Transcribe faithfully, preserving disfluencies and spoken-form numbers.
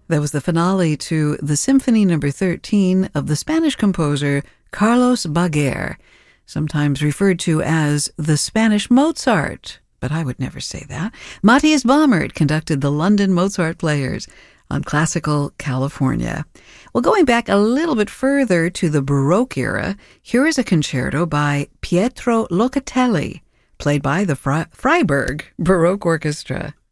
That was the finale to the Symphony Number thirteen of the Spanish composer Carlos Baguer, sometimes referred to as the Spanish Mozart, but I would never say that. Matthias Baumert conducted the London Mozart Players on Classical California. Well, going back a little bit further to the Baroque era, here is a concerto by Pietro Locatelli, played by the Fre- Freiburg Baroque Orchestra.